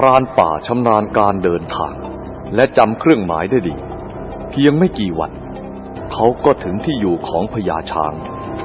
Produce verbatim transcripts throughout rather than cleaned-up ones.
รานป่าชำนาญการเดินทางและจำเครื่องหมายได้ดีเพียงไม่กี่วันเขาก็ถึงที่อยู่ของพญาช้าง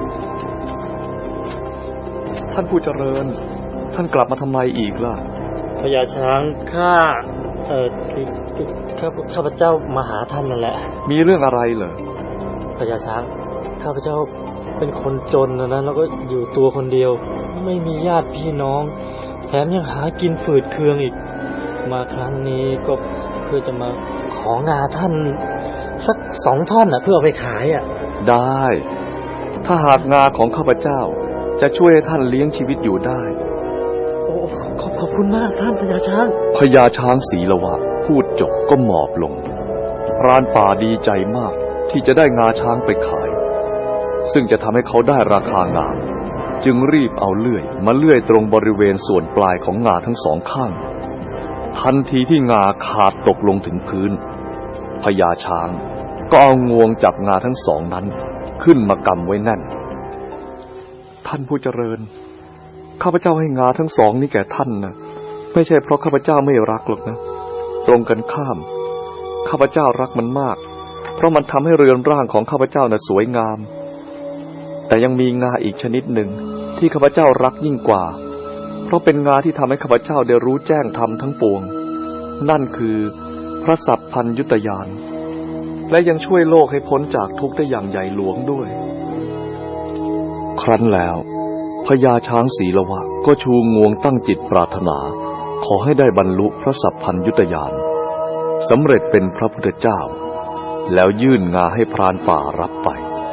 ท่านผู้เจริญท่านกลับมาทำไมอีกล่ะพญาช้างข้าเอ่อข้าข้าพเจ้ามาหาท่านนั่นแหละมีเรื่องอะไรเหรอพญาช้างข้าพเจ้าเป็นคนจนนะนะแล้วก็อยู่ตัวคนเดียวไม่มีญาติพี่น้องแถมยังหากินฝืดเคืองอีกมาครั้งนี้ก็เพื่อจะมาของาท่านสักสองท่อนน่ะเพื่อเอาไปขายอ่ะได้ถ้าหากงาของข้าพเจ้าจะช่วยให้ท่านเลี้ยงชีวิตอยู่ได้โอ้ขอบขอบคุณมากท่านพญาช้างพญาช้างศรีละวะพูดจบก็หมอบลงพรานป่าดีใจมากที่จะได้งาช้างไปขายซึ่งจะทำให้เขาได้ราคางามจึงรีบเอาเลื่อยมาเลื่อยตรงบริเวณส่วนปลายของงาทั้งสองข้างทันทีที่งาขาดตกลงถึงพื้นพญาช้างก็เอางวงจับงาทั้งสองนั้นขึ้นมากำไว้แน่นท่านผู้เจริญข้าพเจ้าให้งาทั้งสองนี้แก่ท่านนะไม่ใช่เพราะข้าพเจ้าไม่รักหรอกนะตรงกันข้ามข้าพเจ้ารักมันมากเพราะมันทำให้เรือนร่างของข้าพเจ้าน่ะสวยงามแต่ยังมีงาอีกชนิดหนึ่งที่ข้าพเจ้ารักยิ่งกว่าเพราะเป็นงาที่ทำให้ข้าพเจ้าได้รู้แจ้งธรรมทั้งปวงนั่นคือพระสัพพัญญุตญาณและยังช่วยโลกให้พ้นจากทุกข์ได้อย่างใหญ่หลวงด้วยครั้นแล้วพญาช้างศรีละวะก็ชูงวงตั้งจิตปรารถนาขอให้ได้บรรลุพระสัพพัญญุตญาณสำเร็จเป็นพระพุทธเจ้าแล้วยื่นงาให้พรานป่ารับไป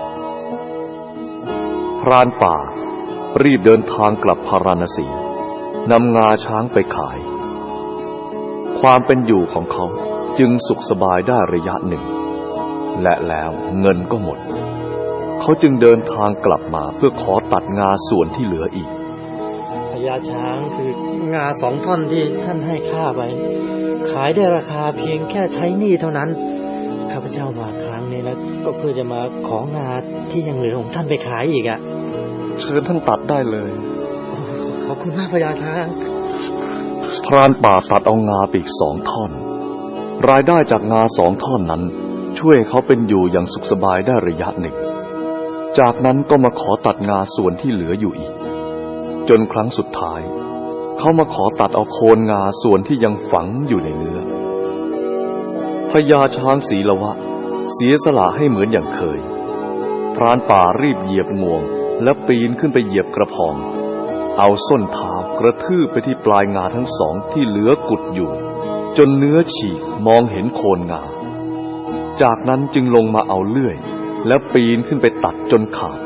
พรานป่ารีบเดินทางกลับพาราณสีนำงาช้างไปขายความเป็นอยู่ของเขาจึงสุขสบายได้ระยะหนึ่งและแล้วเงินก็หมดเขาจึงเดินทางกลับมาเพื่อขอตัดงาส่วนที่เหลืออีกพญาช้างคืองาสองท่อนที่ท่านให้ข้าไปขายได้ราคาเพียงแค่ใช้หนี้เท่านั้นข้าพเจ้ามาครั้งนี้นะก็เพื่อจะมาของาที่ยังเหลือของท่านไปขายอีกอ่ะเชิญท่านตัดได้เลยขอบคุณมากพญาช้างพรานป่าตัดเอางาไปอีกสองท่อนรายได้จากงาสองท่อนนั้นช่วยเขาเป็นอยู่อย่างสุขสบายได้ระยะหนึ่งจากนั้นก็มาขอตัดงาส่วนที่เหลืออยู่อีกจนครั้งสุดท้ายเขามาขอตัดเอาโคนงาส่วนที่ยังฝังอยู่ในเนื้อพญาช้างศรีละวะเสียสละให้เหมือนอย่างเคยพรานป่ารีบเหยียบงวงและปีนขึ้นไปเหยียบกระพองเอาส้นเท้ากระทืบไปที่ปลายงาทั้งสองที่เหลือกุดอยู่จนเนื้อฉีกมองเห็นโคนงาจากนั้นจึงลงมาเอาเลื่อยและปีนขึ้นไปตัดจนขาด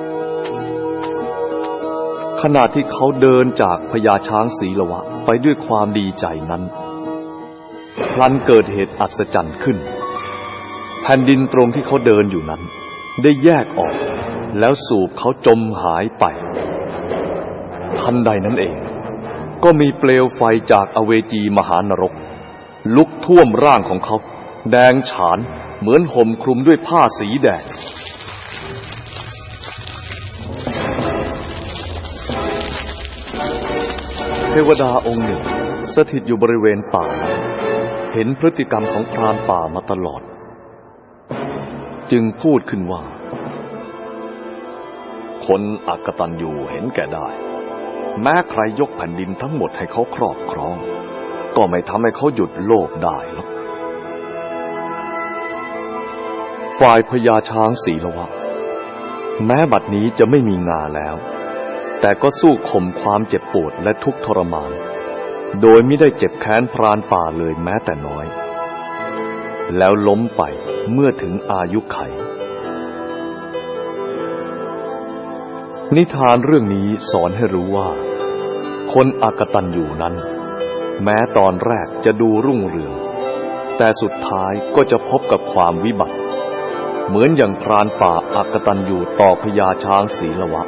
ขณะที่เขาเดินจากพญาช้างศรีละวะไปด้วยความดีใจนั้นพลันเกิดเหตุอัศจรรย์ขึ้นแผ่นดินตรงที่เขาเดินอยู่นั้นได้แยกออกแล้วสูบเขาจมหายไปทันใดนั้นเองก็มีเปลวไฟจากอเวจีมหานรกลุกท่วมร่างของเขาแดงฉานเหมือนห่มคลุมด้วยผ้าสีแดงเทวดาองค์หนึ่งสถิตอยู่บริเวณป่าเห็นพฤติกรรมของพรานป่ามาตลอดจึงพูดขึ้นว่าคนอกตัญญูเห็นแก่ได้แม้ใครยกแผ่นดินทั้งหมดให้เขาครอบครองก็ไม่ทำให้เขาหยุดโลภได้หรอกฝ่ายพญาช้างศรีละวะแม้บัดนี้จะไม่มีงาแล้วแต่ก็สู้ข่มความเจ็บปวดและทุกข์ทรมานโดยไม่ได้เจ็บแค้นพรานป่าเลยแม้แต่น้อยแล้วล้มไปเมื่อถึงอายุไขนิทานเรื่องนี้สอนให้รู้ว่าคนอกตัญญูนั้นแม้ตอนแรกจะดูรุ่งเรืองแต่สุดท้ายก็จะพบกับความวิบัติเหมือนอย่างพรานป่าอกตัญญูต่อพญาช้างศรีละวะ